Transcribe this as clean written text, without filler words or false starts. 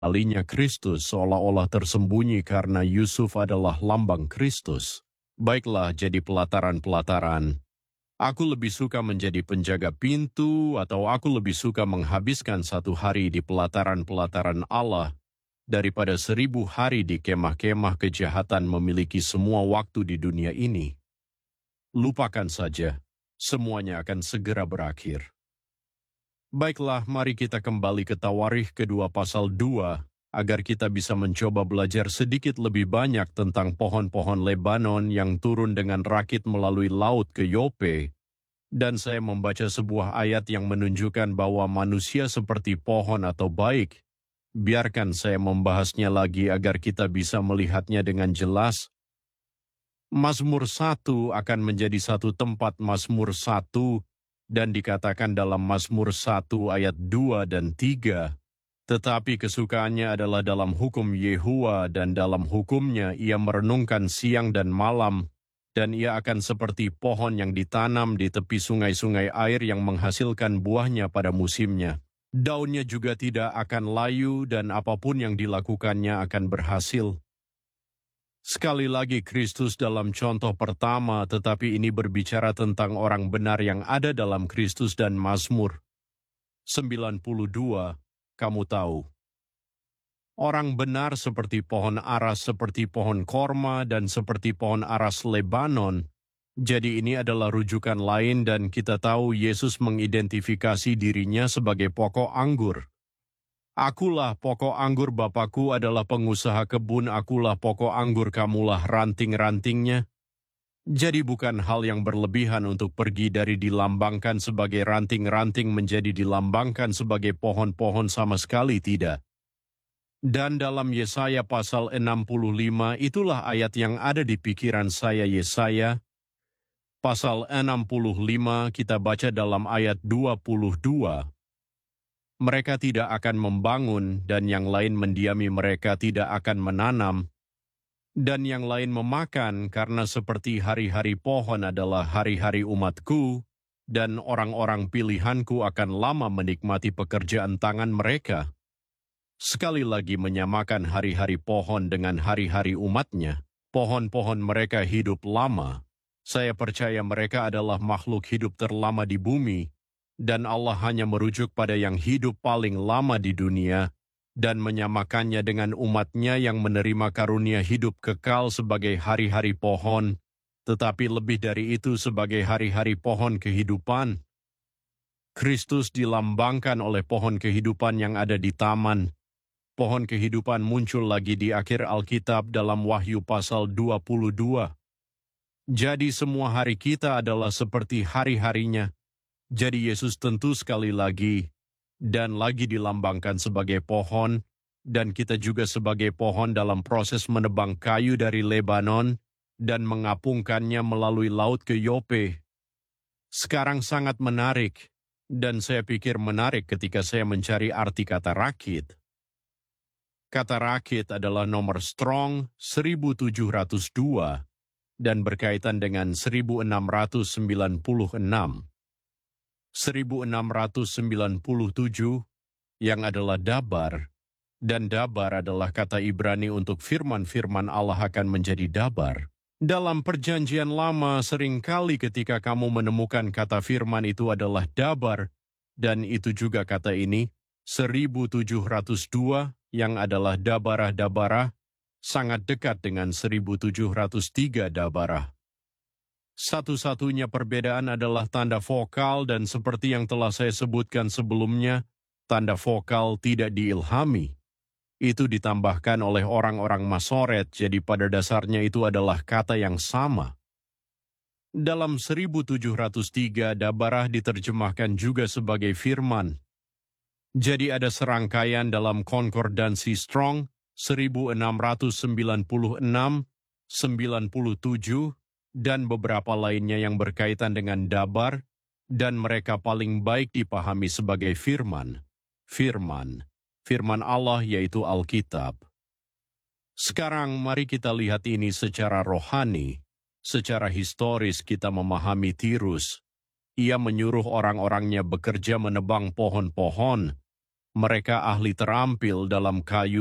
Alinya Kristus seolah-olah tersembunyi karena Yusuf adalah lambang Kristus. Baiklah, jadi pelataran-pelataran. Aku lebih suka menjadi penjaga pintu atau aku lebih suka menghabiskan satu hari di pelataran-pelataran Allah daripada 1000 hari di kemah-kemah kejahatan memiliki semua waktu di dunia ini. Lupakan saja, semuanya akan segera berakhir. Baiklah, mari kita kembali ke Tawarikh kedua pasal 2, agar kita bisa mencoba belajar sedikit lebih banyak tentang pohon-pohon Lebanon yang turun dengan rakit melalui laut ke Yope. Dan saya membaca sebuah ayat yang menunjukkan bahwa manusia seperti pohon atau baik. Biarkan saya membahasnya lagi agar kita bisa melihatnya dengan jelas. Mazmur 1 akan menjadi satu tempat Mazmur 1, dan dikatakan dalam Mazmur 1 ayat 2 dan 3, tetapi kesukaannya adalah dalam hukum Yehuwa dan dalam hukumnya ia merenungkan siang dan malam, dan ia akan seperti pohon yang ditanam di tepi sungai-sungai air yang menghasilkan buahnya pada musimnya. Daunnya juga tidak akan layu dan apapun yang dilakukannya akan berhasil. Sekali lagi Kristus dalam contoh pertama, tetapi ini berbicara tentang orang benar yang ada dalam Kristus dan Mazmur 92, kamu tahu. Orang benar seperti pohon aras, seperti pohon korma, dan seperti pohon aras Lebanon. Jadi ini adalah rujukan lain dan kita tahu Yesus mengidentifikasi dirinya sebagai pokok anggur. Akulah pokok anggur, Bapakku adalah pengusaha kebun, akulah pokok anggur, kamulah ranting-rantingnya. Jadi bukan hal yang berlebihan untuk pergi dari dilambangkan sebagai ranting-ranting menjadi dilambangkan sebagai pohon-pohon, sama sekali tidak. Dan dalam Yesaya pasal 65, itulah ayat yang ada di pikiran saya. Yesaya pasal 65 kita baca dalam ayat 22. Mereka tidak akan membangun, dan yang lain mendiami, mereka tidak akan menanam, dan yang lain memakan, karena seperti hari-hari pohon adalah hari-hari umatku, dan orang-orang pilihanku akan lama menikmati pekerjaan tangan mereka. Sekali lagi menyamakan hari-hari pohon dengan hari-hari umatnya. Pohon-pohon mereka hidup lama. Saya percaya mereka adalah makhluk hidup terlama di bumi, dan Allah hanya merujuk pada yang hidup paling lama di dunia dan menyamakannya dengan umatnya yang menerima karunia hidup kekal sebagai hari-hari pohon, tetapi lebih dari itu sebagai hari-hari pohon kehidupan. Kristus dilambangkan oleh pohon kehidupan yang ada di taman. Pohon kehidupan muncul lagi di akhir Alkitab dalam Wahyu pasal 22. Jadi semua hari kita adalah seperti hari-harinya. Jadi Yesus tentu sekali lagi dan lagi dilambangkan sebagai pohon, dan kita juga sebagai pohon dalam proses menebang kayu dari Lebanon dan mengapungkannya melalui laut ke Yope. Sekarang sangat menarik, dan saya pikir menarik ketika saya mencari arti kata rakit. Kata rakit adalah nomor strong 1702 dan berkaitan dengan 1696. 1697 yang adalah dabar, dan dabar adalah kata Ibrani untuk firman-firman Allah akan menjadi dabar. Dalam perjanjian lama seringkali ketika kamu menemukan kata firman itu adalah dabar, dan itu juga kata ini 1702 yang adalah dabarah-dabarah, sangat dekat dengan 1703 dabarah. Satu-satunya perbedaan adalah tanda vokal, dan seperti yang telah saya sebutkan sebelumnya, tanda vokal tidak diilhami. Itu ditambahkan oleh orang-orang Masoret, jadi pada dasarnya itu adalah kata yang sama. Dalam 1703, dabarah diterjemahkan juga sebagai firman. Jadi ada serangkaian dalam konkordansi Strong 1696, 97, dan beberapa lainnya yang berkaitan dengan dabar, dan mereka paling baik dipahami sebagai firman. Firman Allah yaitu Alkitab. Sekarang mari kita lihat ini secara rohani. Secara historis kita memahami Tirus. Ia menyuruh orang-orangnya bekerja menebang pohon-pohon, Mereka ahli terampil dalam kayu